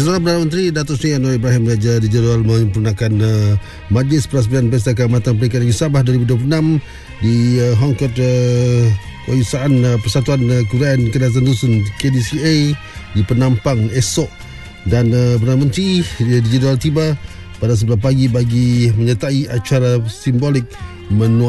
Seorang Perdana Menteri Datuk Seri Anwar Ibrahim Raja dijadual menyempurnakan Majlis Perasmian Pesta Kehormatan Perikanan Sabah 2026 di Hong Kong Kewisaan Persatuan Kebudayaan Kedazan Dusun KDCA di Penampang esok, dan Perdana Menteri dijadual tiba pada 9 pagi bagi menyertai acara simbolik menuai